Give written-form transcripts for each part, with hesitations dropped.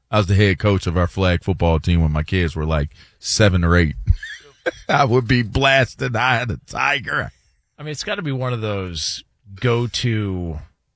I was the head coach of our flag football team when my kids were like 7 or 8. I would be blasting Eye of the Tiger. I mean, it's got to be one of those go-to.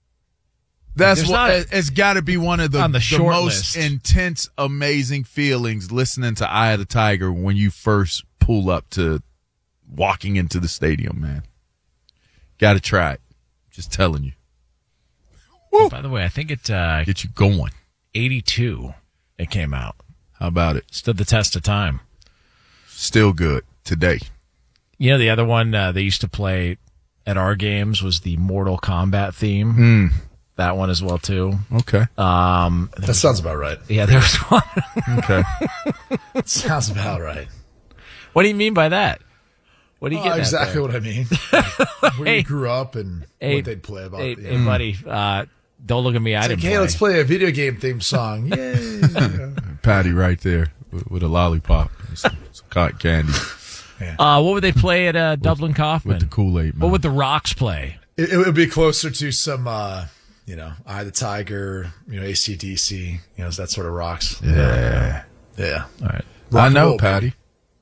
It's got to be one of the most list. intense, amazing feelings listening to Eye of the Tiger when you first pull up to walking into the stadium, man. Got to try it. Just telling you. Woo. By the way, I think it get you going. 82 it came out. How about it? Stood the test of time. Still good today. You know, the other one they used to play at our games was the Mortal Kombat theme. That one as well, too. Okay. That sounds about right. Yeah, there was one. Okay. Sounds about right. What do you mean by that? What do you get exactly what I mean. Where you grew up and what they'd play about. Hey, buddy, don't look at me. I didn't play. Let's play a video game theme song. Yay. Patty right there with a lollipop and some cotton candy. Yeah. What would they play at Dublin Kaufman? With the Kool-Aid, man. What would the Rocks play? It would be closer to some, Eye of the Tiger, AC/DC, that sort of rocks. Yeah. Yeah. All right. I know, Patty.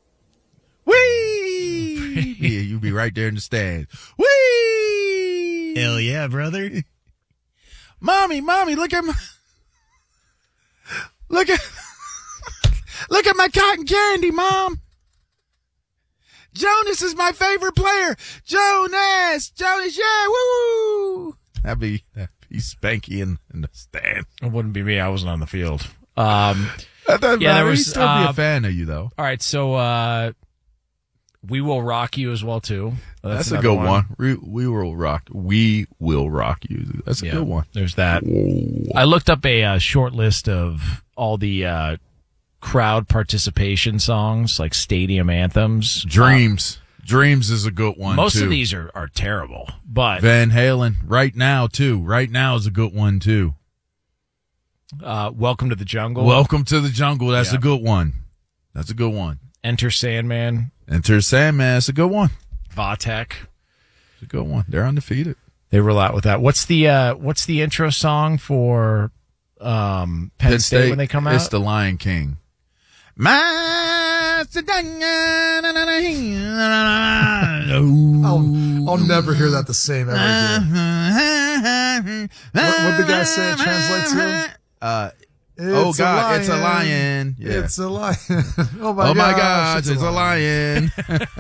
Whee! Yeah, you be right there in the stand. Whee! Hell yeah, brother. Mommy, look at look at my cotton candy, Mom. Jonas is my favorite player. Jonas, yeah, woo! That'd be Spanky in the stand. It wouldn't be me. I wasn't on the field. There was still be a fan of you though. All right, so We Will Rock You as well too. That's a good one. We will rock. We will rock you. That's a good one. There's that. I looked up a short list of all the crowd participation songs, like stadium anthems. Dreams is a good one. Most too. of these are terrible, but Van Halen Right Now too. Right Now is a good one too. Welcome to the Jungle. Welcome to the Jungle. That's a good one. That's a good one. Enter Sandman. Enter Sandman. That's a good one. Vatek. It's a good one. They're undefeated. They roll out with that. What's the intro song for Penn State when they come out? It's The Lion King. I'll never hear that the same every day. What the guy say it translates to? It's a lion. Yeah. It's a lion. Oh my gosh, it's a lion.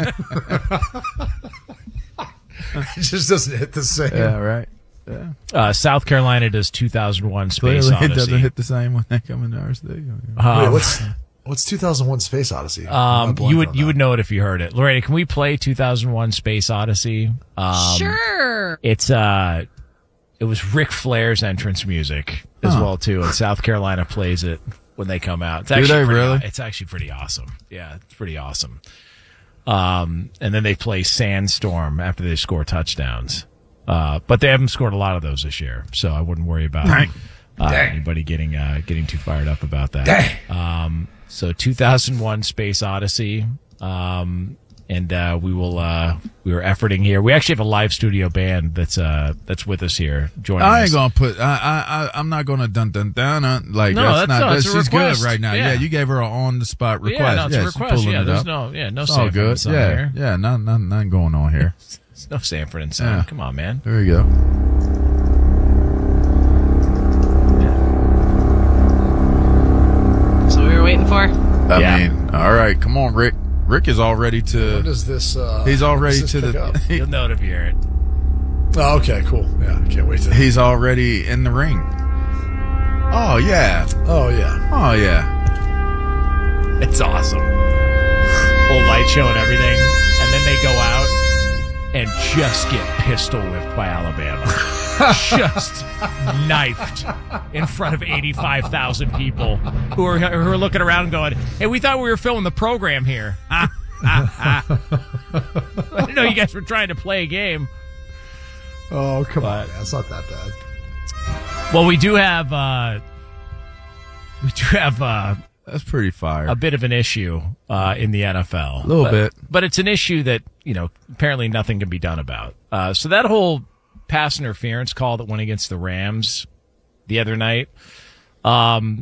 It just doesn't hit the same. Yeah, right. Yeah. South Carolina does 2001 Space Clearly Odyssey. It doesn't hit the same when they come into our stadium. What's 2001 Space Odyssey? You would know it if you heard it. Loretta, can we play 2001 Space Odyssey? Sure. It was Ric Flair's entrance music as well too, and South Carolina plays it when they come out. It's It's actually pretty awesome. Yeah, it's pretty awesome. And then they play Sandstorm after they score touchdowns. But they haven't scored a lot of those this year, so I wouldn't worry about anybody getting too fired up about that. So 2001 Space Odyssey. And we were efforting here. We actually have a live studio band that's with us here joining us. I ain't gonna put. I'm not gonna dun like no, that's a she's request. good right now. Yeah, you gave her an on the spot request. Yeah, no, it's a request. Yeah, there's no it's all good. Here. Yeah, nothing going on here. It's no Sanford and Son. Yeah. Come on, man. There you go. That's what we were waiting for. I mean, all right, come on, Rick. Rick is all ready to. When does this? He's all ready to the. You'll know it if you hear it. Oh, okay, cool. Yeah, I can't wait to. He's already in the ring. Oh yeah. Oh yeah. Oh yeah. It's awesome. Whole light show and everything, and then they go out and just get pistol whipped by Alabama. Just knifed in front of 85,000 people who are looking around going, hey, we thought we were filming the program here. I didn't know you guys were trying to play a game. Oh, come on, man. It's not that bad. Well, we do have that's pretty fire. A bit of an issue in the NFL. A little bit. But it's an issue that, apparently nothing can be done about. So that whole pass interference call that went against the Rams the other night,